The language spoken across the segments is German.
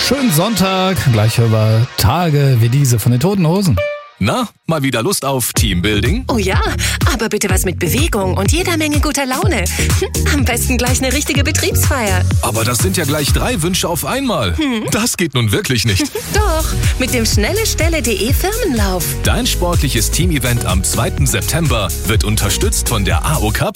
Schönen Sonntag, gleich über Tage wie diese von den Toten Hosen. Na, mal wieder Lust auf Teambuilding? Oh ja, aber bitte was mit Bewegung und jeder Menge guter Laune. Am besten gleich eine richtige Betriebsfeier. Aber das sind ja gleich 3 Wünsche auf einmal. Das geht nun wirklich nicht. Doch, mit dem schnellestelle.de Firmenlauf. Dein sportliches Teamevent am 2. September wird unterstützt von der AOK+.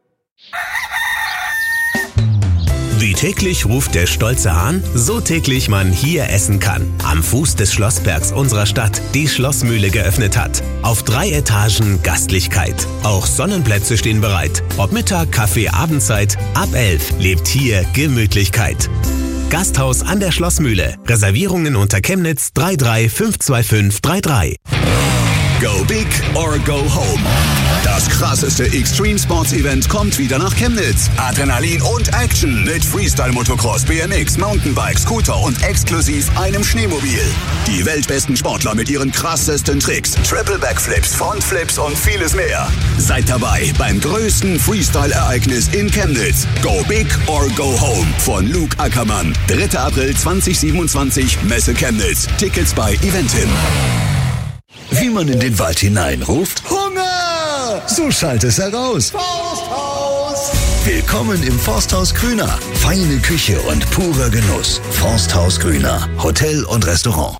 Wie täglich ruft der stolze Hahn, so täglich man hier essen kann. Am Fuß des Schlossbergs unserer Stadt die Schlossmühle geöffnet hat. Auf 3 Etagen Gastlichkeit. Auch Sonnenplätze stehen bereit. Ob Mittag, Kaffee, Abendzeit, ab 11 lebt hier Gemütlichkeit. Gasthaus an der Schlossmühle. Reservierungen unter Chemnitz 3352533. Go big or go home. Das krasseste Extreme Sports Event kommt wieder nach Chemnitz. Adrenalin und Action mit Freestyle Motocross, BMX, Mountainbike, Scooter und exklusiv einem Schneemobil. Die weltbesten Sportler mit ihren krassesten Tricks, Triple Backflips, Frontflips und vieles mehr. Seid dabei beim größten Freestyle-Ereignis in Chemnitz. Go big or go home von Luke Ackermann. 3. April 2027, Messe Chemnitz. Tickets bei Eventim. Wie man in den Wald hineinruft: Hunger! So schallt es heraus. Forsthaus! Willkommen im Forsthaus Grüner. Feine Küche und purer Genuss. Forsthaus Grüner. Hotel und Restaurant.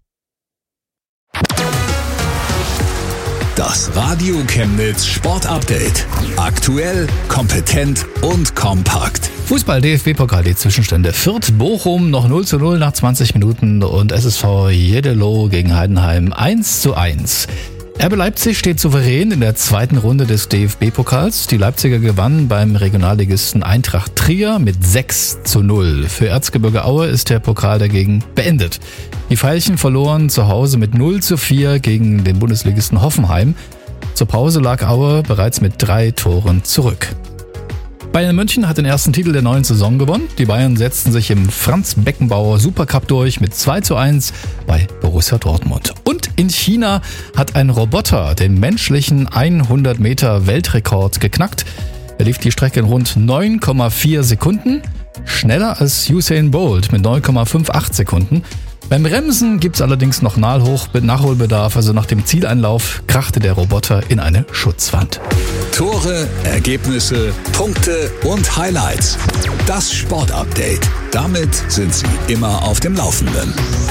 Das Radio Chemnitz Sport Update. Aktuell, kompetent und kompakt. Fußball-DFB-Pokal, die Zwischenstände. Fürth Bochum noch 0:0 nach 20 Minuten und SSV Jeddelo gegen Heidenheim 1:1. RB Leipzig steht souverän in der zweiten Runde des DFB-Pokals. Die Leipziger gewannen beim Regionalligisten Eintracht Trier mit 6:0. Für Erzgebirge Aue ist der Pokal dagegen beendet. Die Veilchen verloren zu Hause mit 0:4 gegen den Bundesligisten Hoffenheim. Zur Pause lag Aue bereits mit 3 Toren zurück. Bayern München hat den ersten Titel der neuen Saison gewonnen. Die Bayern setzten sich im Franz-Beckenbauer Supercup durch mit 2:1 bei Borussia Dortmund. Und in China hat ein Roboter den menschlichen 100 Meter Weltrekord geknackt. Er lief die Strecke in rund 9,4 Sekunden, schneller als Usain Bolt mit 9,58 Sekunden. Beim Bremsen gibt's allerdings noch Nachholbedarf, also nach dem Zieleinlauf krachte der Roboter in eine Schutzwand. Tore, Ergebnisse, Punkte und Highlights. Das Sportupdate. Damit sind Sie immer auf dem Laufenden.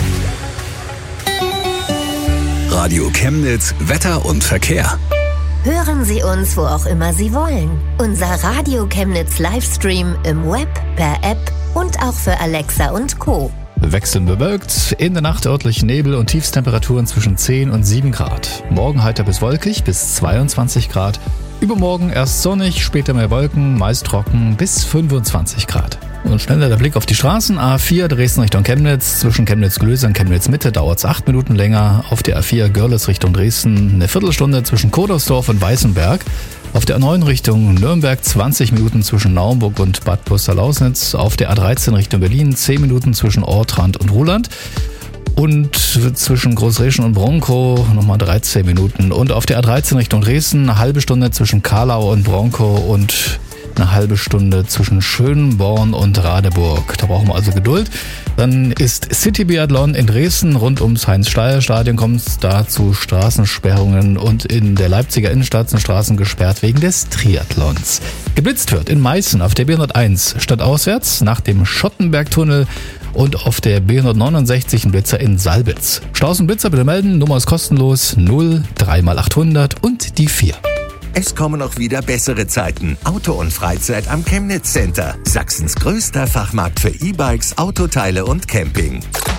Radio Chemnitz, Wetter und Verkehr. Hören Sie uns, wo auch immer Sie wollen. Unser Radio Chemnitz Livestream im Web, per App und auch für Alexa und Co. Wechselnd bewölkt, in der Nacht örtlich Nebel und Tiefstemperaturen zwischen 10 und 7 Grad. Morgen heiter bis wolkig bis 22 Grad. Übermorgen erst sonnig, später mehr Wolken, meist trocken bis 25 Grad. Und schneller der Blick auf die Straßen. A4 Dresden Richtung Chemnitz. Zwischen Chemnitz-Glöse und Chemnitz-Mitte dauert es 8 Minuten länger. Auf der A4 Görlitz Richtung Dresden eine Viertelstunde zwischen Kodersdorf und Weißenberg. Auf der A9 Richtung Nürnberg 20 Minuten zwischen Naumburg und Bad Puster-Lausnitz. Auf der A13 Richtung Berlin 10 Minuten zwischen Ortrand und Ruhland. Und zwischen Großreschen und Bronkow nochmal 13 Minuten. Und auf der A13 Richtung Dresden eine halbe Stunde zwischen Karlau und Bronkow und eine halbe Stunde zwischen Schönborn und Radeburg. Da brauchen wir also Geduld. Dann ist City Biathlon in Dresden. Rund ums Heinz-Steier-Stadion kommt es da zu Straßensperrungen und in der Leipziger Innenstadt sind Straßen gesperrt wegen des Triathlons. Geblitzt wird in Meißen auf der B101 stadtauswärts nach dem Schottenbergtunnel und auf der B169 ein Blitzer in Salbitz. Staus und Blitzer bitte melden, Nummer ist kostenlos 03800 und die 4. Es kommen auch wieder bessere Zeiten. Auto und Freizeit am Chemnitz Center. Sachsens größter Fachmarkt für E-Bikes, Autoteile und Camping.